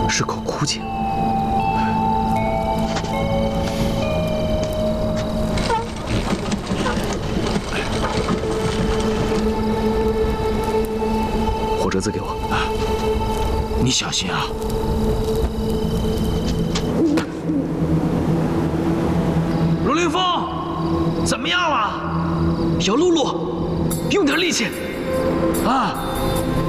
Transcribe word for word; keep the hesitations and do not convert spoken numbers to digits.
是口枯井。火折子给我。啊， 你小心啊！罗凌风，怎么样了？ 姚露露，用点力气。 啊！